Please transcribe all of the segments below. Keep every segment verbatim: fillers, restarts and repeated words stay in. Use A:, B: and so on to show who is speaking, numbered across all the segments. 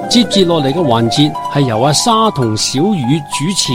A: 接住落嚟嘅環節係由阿莎同小雨主持。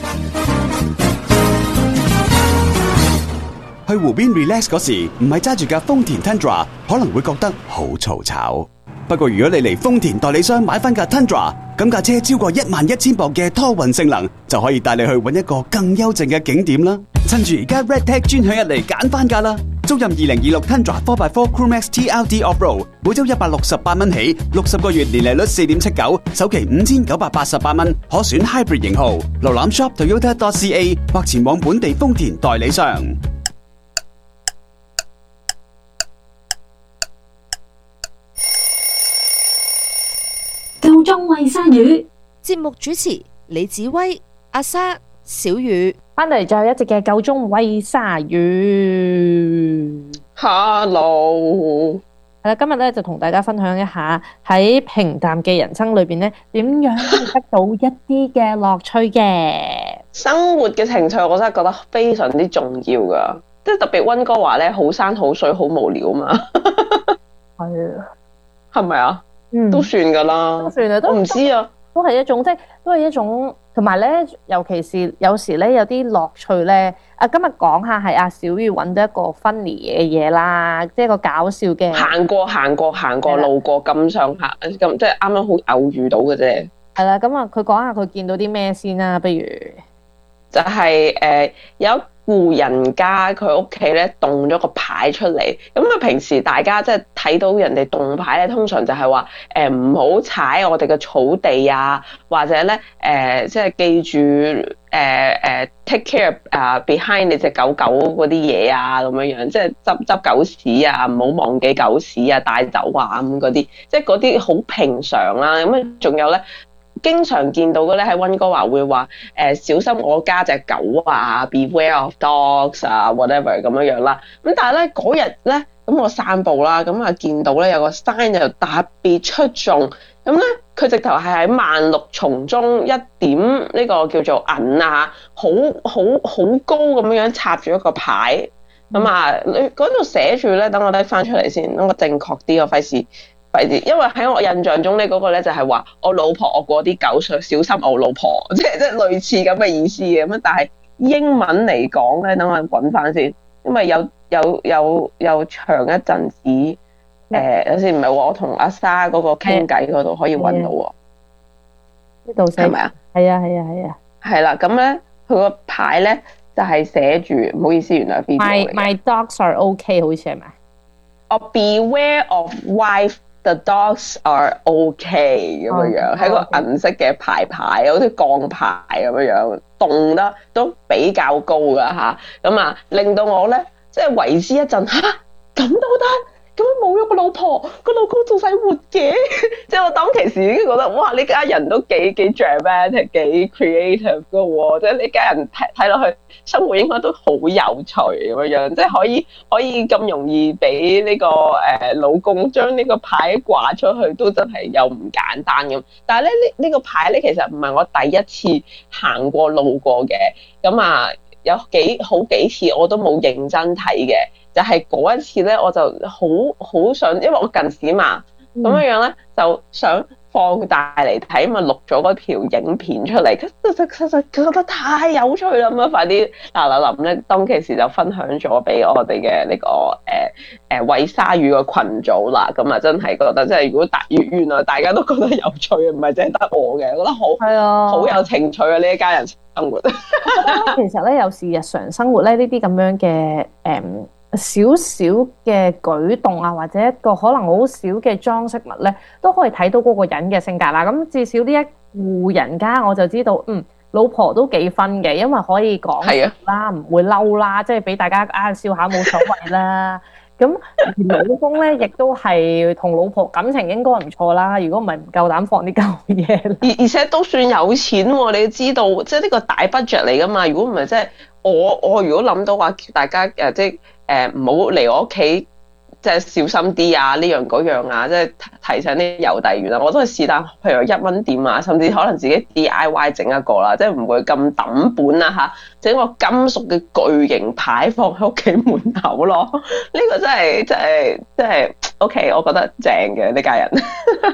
B: 去湖邊 relax 嗰時，唔係揸住架豐田 Tundra， 可能會覺得好嘈吵。不過如果你嚟豐田代理商買翻架 Tundra， 咁架車超過一萬一千磅嘅拖運性能，就可以帶你去搵一個更幽靜嘅景點啦。趁住而家 Redtech 專享日嚟揀翻架啦！租任二零二六 Tundra 四 by 四 Crewmax T L D Offroad， 每周一百六十八蚊起，六十個月年利率四點七九，首期五千九百八十八蚊，可選 Hybrid 型號。瀏覽 shop toyota dot c a 或前往本地豐田代理商。
C: 夠鐘餵鯊魚，
D: 節目主持李子威、阿莎、小雨，
E: 翻嚟最後一節嘅夠鐘餵鯊魚。Hello，係啦，今日咧就同大家分享一下喺平淡嘅人生裏邊咧，點樣得到一啲嘅樂趣嘅
F: 生活嘅情趣，我真係覺得非常之重要噶。即係特別溫哥華咧，好山好水，好無聊嘛。
E: 係啊，
F: 係咪啊？
E: 嗯，
F: 都算噶啦，
E: 都算啦，
F: 我唔知啊，
E: 都係一種即係都係一種，同埋咧，尤其是有時咧有啲樂趣咧。啊，今日講下係阿小雨揾到一個 funny 嘅嘢啦，即係個搞笑嘅。
F: 行過行過行過路過咁上下，咁即係啱啱好偶遇到嘅啫。
E: 係啦，咁啊，佢講下佢見到啲咩先啦，不如
F: 就係、是、誒、呃、有一戶人家佢屋企咧動咗個牌出嚟，咁啊平時大家即係睇到人哋動牌咧，通常就係話誒唔好踩我哋嘅草地啊，或者咧誒、呃、即係記住誒誒、呃、take care 啊、uh, behind 你隻狗狗嗰啲嘢啊，咁樣樣即係執執狗屎啊，唔好忘記狗屎啊，帶走啊咁嗰啲，即係嗰啲好平常啦。咁啊仲有咧。經常見到嘅咧喺溫哥華會話誒、呃、小心我家隻狗啊 ，beware of dogs 啊 ，whatever 咁樣樣啦。咁但係咧嗰日咧，咁我散步啦，咁啊見到咧有個 sign 就特別出眾，咁咧佢直頭係喺萬綠叢中一點呢個叫做銀啊，好好好高咁樣樣插住一個牌，咁啊你嗰度寫住咧，等我睇翻出嚟先，等我正確啲，我費事。因為喺我印象中咧，嗰個咧就係話我老婆我嗰啲狗想小心我老婆，即係即係類似咁嘅意思嘅咁。但係英文嚟講咧，等我滾翻先，因為有有有有長一陣子，誒、呃、有時唔係我同阿莎嗰個傾偈嗰度可以揾到喎。
E: 呢度寫係咪啊？係啊係啊係啊。係啦，
F: 咁咧佢個牌咧就係寫住，唔好意思，原來係 video 嚟嘅。
E: My my dogs are okay，好似係咪？
F: 哦 ，beware of wife。The dogs are okay 咁樣樣，係、oh, 個銀色嘅牌牌，好似鋼牌咁樣樣，動得都比較高噶吓，咁啊令到我咧即係為之一陣吓，咁都得，咁樣冇咗個老婆，個老公仲使活嘅，即係我當其時已經覺得哇，呢家人都幾幾 dramatic，幾 creative 噶喎，即係呢家人睇睇落去生活應該都好有趣咁樣樣，即係可以可以咁容易俾呢、這個誒、呃、老公將呢個牌掛出去，都真係又唔簡單咁。但係咧呢呢、這個牌咧，其實唔係我第一次行過路過嘅，咁啊有幾好幾次我都冇認真睇嘅。就係、是、嗰一次咧，我就好好想，因為我近視嘛，咁樣樣咧就想放大嚟睇，咪錄咗嗰條影片出嚟，其實其實佢覺得太有趣啦，咁啊快啲嗱嗱臨咧，當其時就分享咗俾我哋嘅呢個誒誒餵鯊魚嘅群組啦，咁啊真係覺得即係如果大原原來大家都覺得有趣，唔係淨係得我嘅，覺得好係啊，好有情趣啊呢一家人生活。
E: 其實咧有時日常生活咧呢啲咁樣嘅誒。嗯少少嘅舉動啊，或者一個可能好少嘅裝飾物咧，都可以睇到嗰個人嘅性格啦。咁至少呢一戶人家我就知道，嗯，老婆都幾分嘅，因為可以講啦，唔會嬲啦，即係俾大家啊笑下冇所謂啦。咁老公咧亦都係同老婆感情應該唔錯啦。如果唔係唔夠膽放啲舊嘢，
F: 而而且都算有錢喎、啊。你知道，即係呢個大 budget 嚟噶嘛。如果唔係，即係我我如果諗到話，大家誒即係。誒唔好嚟我屋企，即係小心啲啊！呢樣嗰樣啊，即係提醒啲郵遞員啊，我都係是但，譬如一蚊店啊，甚至可能自己 D I Y 整一個啦，即係唔會咁抌本啦嚇，整個金屬嘅巨型牌放喺屋企門口咯。呢、這個真係真係真係 OK，我覺得正嘅呢家人。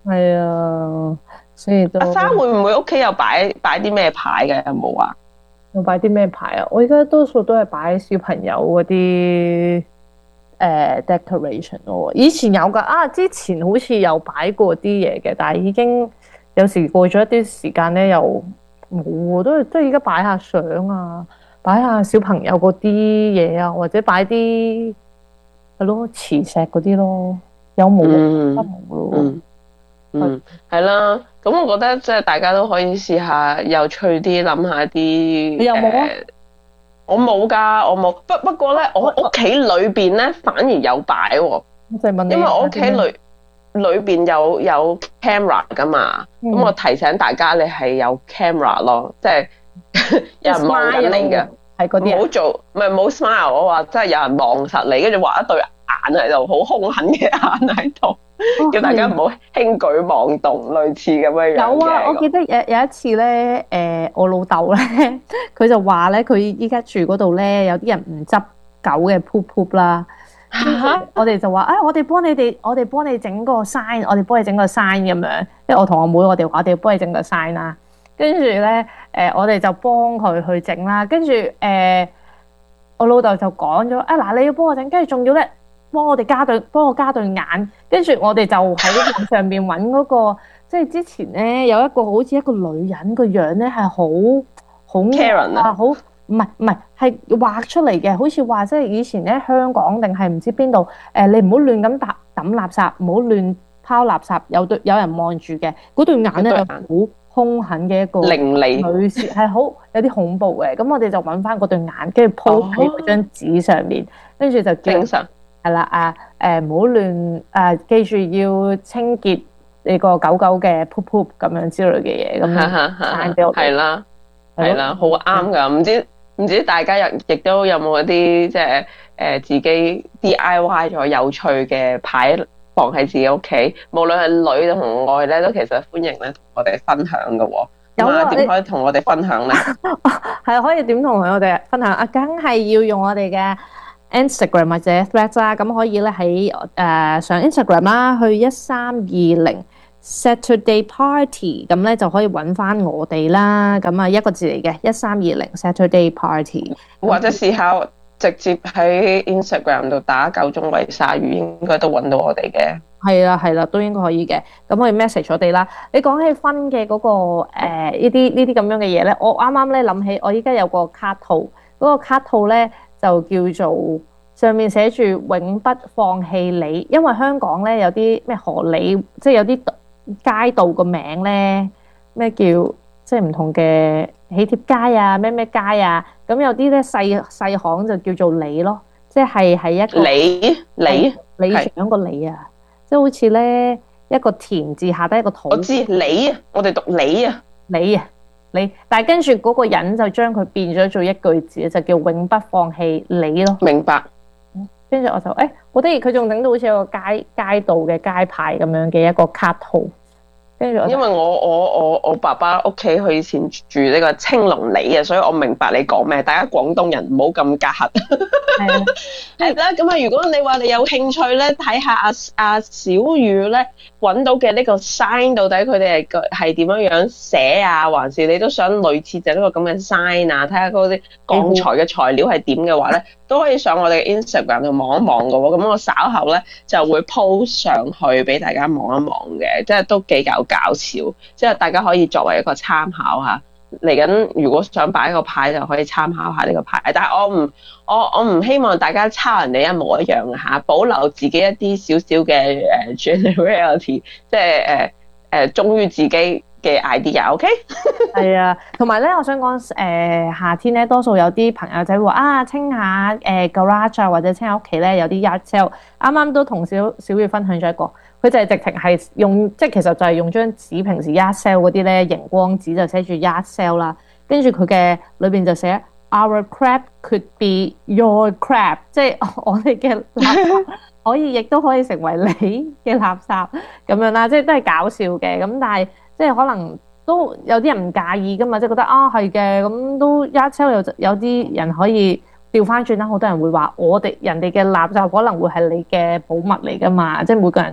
E: 係啊，所以都
F: 阿莎會唔會屋企有擺擺啲咩牌嘅？有冇啊？
E: 我擺啲咩牌啊？我而家多數都係擺小朋友嗰啲誒 decoration 咯。以前有㗎啊，之前好似有擺過啲嘢嘅，但係已經有時過咗一啲時間咧，又冇喎。都係都係而家擺下相啊，擺下小朋友嗰啲嘢啊，或者擺啲係咯磁石嗰啲咯，有冇
F: 嗯
E: 冇咯？
F: 嗯嗯，係啦。咁我覺得即係大家都可以試下有趣啲，諗下啲。
E: 你有冇啊？
F: 呃我冇㗎，我冇。不不過咧，我屋企裏邊咧反而有擺喎。
E: 我就係問你，
F: 因為我屋企裏裏邊有有 camera 㗎嘛，咁、嗯、我提醒大家你係有 camera 咯，即係有人望緊你嘅，
E: 係嗰啲
F: 唔好做，唔係冇 smile。我話即係有人望實你，跟住畫一對眼喺度，好兇狠嘅眼喺度。哦、叫大家唔好輕舉妄動，類似咁樣樣。
E: 有啊，我記得有有一次咧，誒、呃，我老豆咧，佢就話咧，佢依家住嗰度咧，有啲人唔執狗嘅 poop poop 啦。我哋就話，誒、哎，我哋幫你哋，我哋幫你整個 sign，我哋幫你整個 sign 咁樣。因為我同我妹，我哋話我哋幫你整個 sign 啦。跟住咧，誒、呃，我哋就幫佢去整啦。跟住，誒、呃，我老豆就講咗，啊，嗱，你要幫我整，跟住仲要咧。幫我哋加對，幫我加對眼，跟住我哋就喺網上面揾嗰個，即係之前咧有一個好似一個女人個樣咧係好好
F: Karen
E: 啊，好唔係唔係係畫出嚟嘅，好似話即係以前咧香港定係唔知邊度誒，你唔好亂咁搭抌垃圾，唔好亂拋垃圾，有對有人望住嘅，嗰對眼咧係好兇狠嘅一個
F: 凌厲
E: 女士，係好有啲恐怖嘅，咁我哋就揾翻嗰對眼，跟住鋪喺嗰張紙上面，跟住就
F: 精神。
E: 係啦，啊誒唔好亂誒，記住要清潔你個狗狗嘅 poop poop 咁樣之類嘅嘢，咁
F: 係啦，係啦，好啱噶。唔知唔知大家又亦都有冇一啲即係誒自己 D I Y 咗有趣嘅牌放喺自己屋企，無論係女同外咧，都其實歡迎咧同我哋分享噶。有啊，點可以同我哋分享咧？
E: 係可以點同我哋分享啊？梗係要用我哋嘅 Instagram 或者 Threads 啦，咁可以咧喺誒上 Instagram 啦，去一三二零 Saturday Party，咁咧就可以揾翻我哋啦。咁啊一個字嚟嘅一三二零 Saturday Party，
F: 或者試下直接喺 Instagram 度打九中圍鯊魚，應該都揾到我哋嘅。
E: 係啦係啦，都應該可以嘅。咁可以 message 我哋啦。你講起分嘅嗰個誒呢啲呢啲咁樣嘅嘢咧，我啱啱咧諗起，我依家有個卡套，嗰個卡套咧。就叫做上面寫住永不放棄你，因為香港咧有啲咩荷里，即係有啲街道個名咧，咩叫即係唔同嘅喜帖街啊，咩咩街啊，咁有啲咧細細行就叫做里咯，即係係一個
F: 里里
E: 里長個里啊，即係好似咧一個田字下低一個土。我
F: 知里啊，我哋讀里啊，
E: 里啊。你，但係跟住嗰個人就將佢變咗做一句字，就叫永不放棄你咯。
F: 明白。
E: 跟住我就誒，好得意，佢仲整到好似一個街街道嘅街牌咁樣嘅一個卡套。跟住
F: 因為我我我我爸爸屋企佢以前住呢個青龍里啊，所以我明白你講咩。大家廣東人唔好咁隔閡。係係啦，咁啊，如果你話你有興趣咧，睇下阿阿小雨咧揾到嘅呢個 sign 到底佢哋係係點樣樣寫啊，還是你都想類似就呢個咁嘅 sign 啊？睇下嗰啲鋼材嘅材料係點嘅話咧，都可以上我哋嘅 Instagram 度望一望嘅喎。咁我稍後咧就會 post 上去俾大家望一望嘅，即係都幾搞搞笑，即係大家可以作為一個參考嚇。嚟緊如果想擺一個牌就可以參考下呢個牌，但係我唔我我唔希望大家抄人哋一模一樣嘅嚇，保留自己一啲少少嘅誒 generality，即係誒誒忠於自己嘅 idea，OK？
E: 係啊，同埋咧，我想講誒、呃、夏天咧，多數有啲朋友仔會話啊，清下誒 garage 啊，或者清下屋企咧有啲 yard sale。啱啱都同小小月分享咗一個。佢就係直情係用，即係其實就係用張紙，平時 yard sale 嗰啲咧熒光紙就寫住 yard sale 啦，跟住佢嘅裏邊就寫 Our crap could be your crap， 即係我哋嘅垃圾可以亦都可以成為你嘅垃圾咁樣啦，即係都係搞笑嘅。咁但係即係可能都有啲人唔介意噶嘛，即係覺得啊係嘅，咁都 yard sale 有有啲人可以調翻轉啦，好多人會話我哋人哋嘅垃圾可能會係你嘅寶物嚟噶嘛，即係每個人。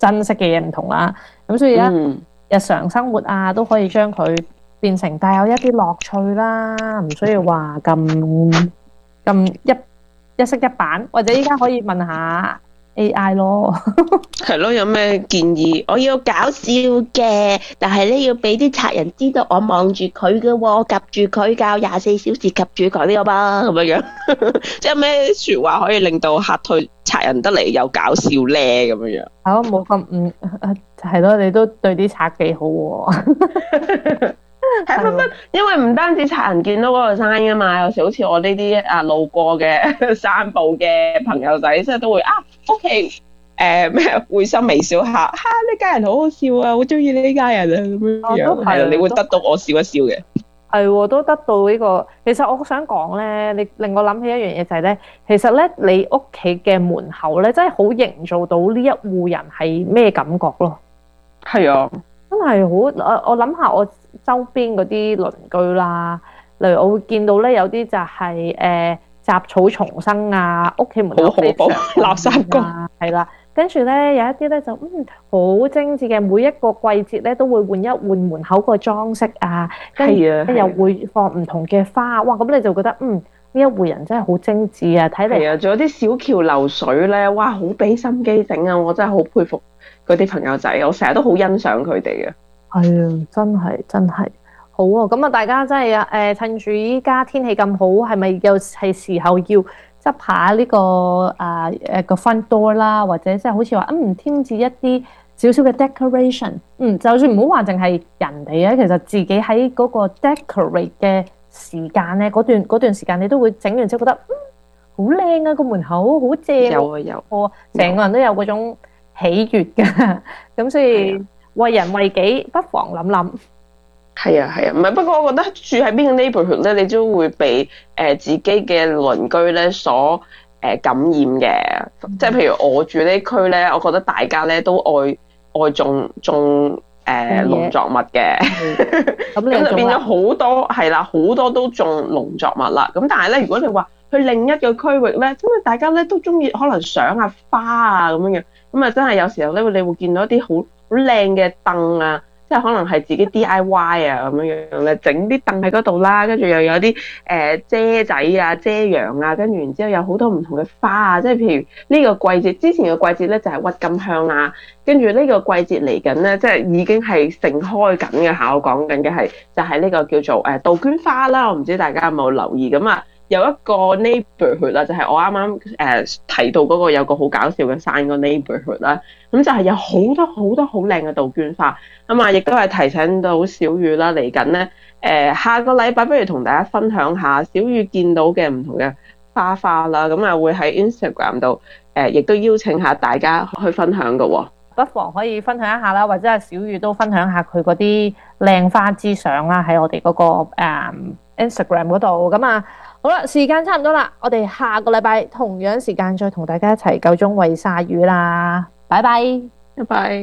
E: 珍惜嘅嘢唔同啦。咁所以咧，
F: 嗯
E: 日常生活啊都可以將佢變成帶有一啲樂趣啦，唔需要話咁咁一一式一板，或者依家可以問下 A I 咯。
F: 係咯，有咩建議？我要搞笑嘅，但係咧要俾啲賊人知道我望住佢嘅喎，我夾住佢教廿四小時夾住佢呢個吧，咁樣樣。即係咩説話可以令到嚇退賊人得嚟又搞笑咧？咁樣樣。
E: 係咯，冇咁唔係咯，你都對啲賊幾好喎。
F: 係分分，因為唔單止賊人見到嗰個山噶嘛，有時好似我呢啲啊路過嘅散步嘅朋友仔，即係都會啊 ，OK， 誒咩會心微笑下，嚇、啊、呢家人好好笑啊，好中意呢家人啊咁樣樣，係啊，你會得到我笑一笑嘅。係
E: 喎，都得到呢、這個。其實我想講咧，你令我諗起一樣嘢就係、是、咧，其實咧你屋企嘅門口咧，真係好營造到呢一戶人係咩感覺咯。係啊，真係好。我我諗下我周邊嗰啲鄰居啦，例如我會見到咧有啲就係、是、誒、呃、雜草叢生啊，屋企門口非常垃圾缸係啦。跟住咧有一啲咧就嗯好精緻嘅，每一個季節咧都會換一換門口個裝飾啊，跟住又會放唔同嘅花，哇！咁你就覺得嗯呢一戶人真係好精緻啊，睇嚟係啊，仲有啲小橋流水咧，哇！好俾心機整啊，我真係好佩服嗰啲朋友仔，我成日都好欣賞佢哋嘅。係啊，真係真係好啊！咁啊，大家真係啊誒，趁住依家天氣咁好，係咪又係時候要執下呢、這個啊誒個 front door 啦，或者即係好似話嗯添置一啲少少嘅 decoration， 嗯，就算唔好話淨係人哋啊，其實自己喺嗰個 decorate 嘅時間咧，嗰段嗰段時間你都會整完之後覺得嗯好靚啊，個門口好正，有啊有，我成個人都有嗰種喜悅㗎，咁所以為人為己，不妨諗諗。係啊係啊，唔係，不過我覺得住喺邊個 neighborhood 咧，你都會被誒、呃、自己嘅鄰居咧所誒、呃、感染嘅。嗯、即係譬如我住呢區咧，我覺得大家咧都愛愛種種誒農作物嘅，咁你就變咗好多係啦，好多都種農作物啦。咁但係咧，如果你話去另一個區域咧，因為大家咧都中意可能賞下花啊咁樣樣，咁啊真係有時候咧，你會見到一啲好好靚嘅凳啊。即係可能係自己 D I Y 啊咁樣樣咧，整啲凳喺嗰度啦，跟住又有啲誒、呃、遮仔啊、遮陽啊，跟住然之後有好多唔同嘅花啊，即係譬如呢個季節之前嘅季節咧就係鬱金香啊，跟住呢個季節嚟緊咧，即係已經係盛開緊嘅嚇，我講緊嘅係就係呢個叫做誒杜鵑花啦，我唔知大家有冇留意咁啊？有一個 neighborhood 啦，就係我啱啱誒提到嗰個有個好搞笑嘅山個 neighborhood 啦，咁就係有好多好多好靚嘅杜鵑花，咁啊亦都係提醒到小雨啦，嚟緊咧誒下個禮拜不如同大家分享下小雨見到嘅唔同嘅花花啦，咁啊會喺 Instagram 度誒亦都邀請下大家去分享㗎喎，不妨可以分享一下啦，或者係小雨都分享下佢嗰啲靚花之相啦，喺我哋嗰個誒 Instagram 嗰度，咁啊。好啦，時間差唔多啦，我哋下個禮拜同樣時間再同大家一齊夠鐘餵鯊魚啦，拜拜，拜拜。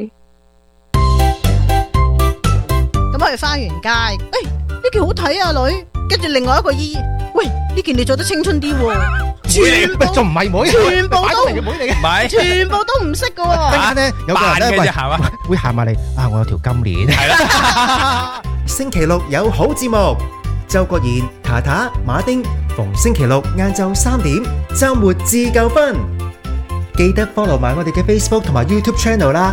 G: 咁我哋返完街，誒呢件好睇啊女，跟住另外一個姨，喂呢件你做得青春啲喎，全部仲唔係妹，全部都唔係，全部都唔識㗎喎。陣間咧有個人咧會行埋嚟啊，我有條金鏈，係啦。星期六有好節目。周國賢、塔塔、馬丁，逢星期六晏晝三點，周末自夠分。記得 follow 埋我哋嘅 Facebook 同埋 YouTube channel 啦。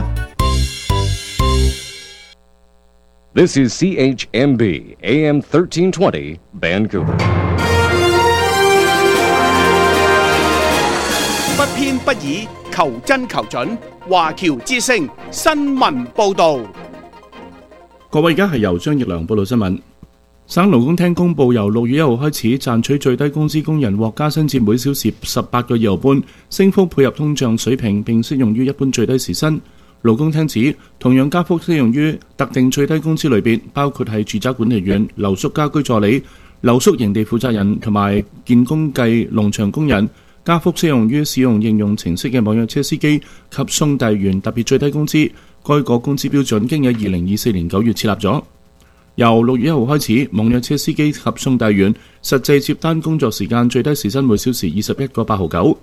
H: This is C H M B A M thirteen twenty Vancouver。
I: 不偏不倚，求真求準，華僑之聲新聞報導。
J: 各位，而家係由張奕良報道新聞。省勞工廳公布，由六月一號開始，賺取最低工資工人獲加薪至每小時十八個二毫半，升幅配合通脹水平，並適用於一般最低時薪。勞工廳指，同樣加幅適用於特定最低工資類別，包括係住宅管理員、留宿家居助理、留宿營地負責人同埋建工計農場工人。加幅適用於使用應用程式嘅網約車司機及送遞員特別最低工資。該個工資標準經喺二零二四年九月設立咗。由六月一號開始，網約車司機及送遞員實際接單工作時間最低時薪每小時二十一個八毫九，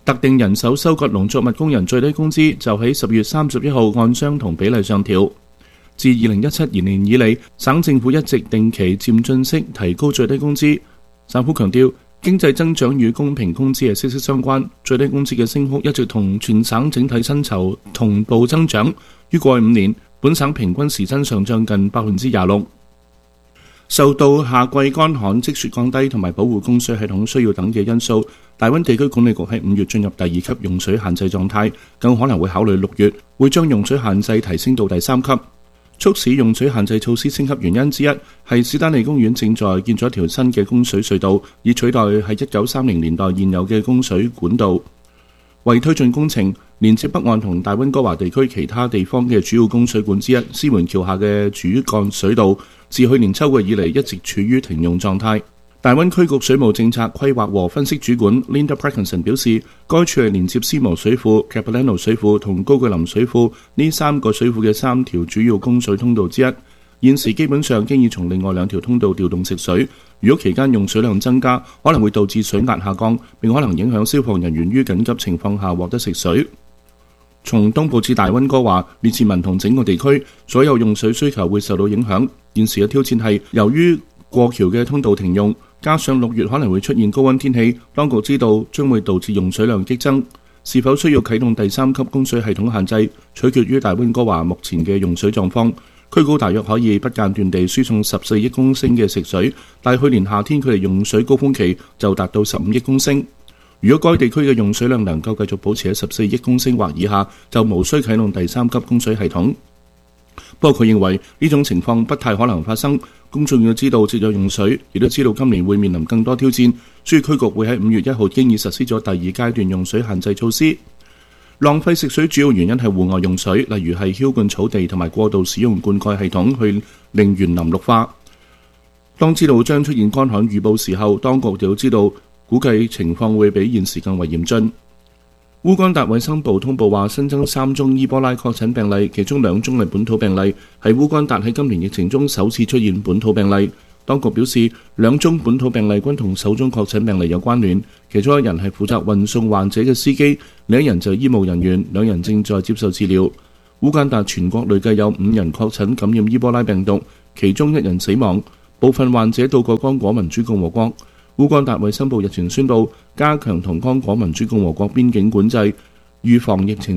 J: 特定人手收割農作物工人最低工資就喺十月三十一號按相同比例上調。自二零一七年以嚟，省政府一直定期漸進式提高最低工資。省府強調，經濟增長與公平工資係息息相關，最低工資嘅升幅一直同全省整體薪酬同步增長。於過去五年，本省平均時薪上漲近百分之廿六。受到夏季乾旱、積雪降低同埋保護供水系統需要等嘅因素，大溫地區管理局喺五月進入第二級用水限制狀態，更可能會考慮六月會將用水限制提升到第三級。促使用水限制措施升級原因之一係史丹利公園正在建咗一條新嘅供水隧道，以取代喺一九三零年代現有嘅供水管道。為推進工程，連接北岸同大溫哥華地區其他地方嘅主要供水管之一獅門橋下嘅主幹水道，自去年秋季以嚟一直處於停用狀態。大溫區局水務政策規劃和分析主管 Linda Parkinson 表示，該處係連接斯摩水庫、Capilano 水庫同高句林水庫呢三個水庫嘅三條主要供水通道之一。現時基本上經已從另外兩條通道調動食水，如果期間用水量增加，可能會導致水壓下降，並可能影響消防人員於緊急情況下獲得食水。從東部至大溫哥華、列治文同整個地區，所有用水需求會受到影響。現時嘅挑戰係由於過橋嘅通道停用，加上六月可能會出現高溫天氣，當局知道將會導致用水量激增。是否需要啟動第三級供水系統限制，取決於大溫哥華目前嘅用水狀況。區高大約可以不間斷地輸送十四億公升嘅食水，但去年夏天佢哋用水高峰期就達到十五億公升。如果該地區嘅用水量能夠繼續保持喺十四億公升或以下，就無需啟動第三級供水系統。不過佢認為呢種情況不太可能發生。公眾要知道節約用水，亦都知道今年會面臨更多挑戰，所以區局會喺五月一號經已實施咗第二階段用水限制措施。浪費食水主要原因係戶外用水，例如係澆灌草地同埋過度使用灌溉系統去令園林綠化。當知道將出現乾旱預報時候，當局就要知道估計情況會比現時更為嚴峻。烏干達衛生部通報話新增三宗伊波拉確診病例，其中兩宗係本土病例，係烏干達喺今年疫情中首次出現本土病例。當局表示，兩宗本土病例均同首宗確診病例有關聯，其中一人係負責運送患者嘅司機，另一人就係醫務人員，兩人正在接受治療。烏干達全國累計有五人確診感染伊波拉病毒，其中一人死亡，部分患者到過剛果民主共和國。烏干達衛生部日前宣布加強同剛果民主共和國邊境管制，預防疫情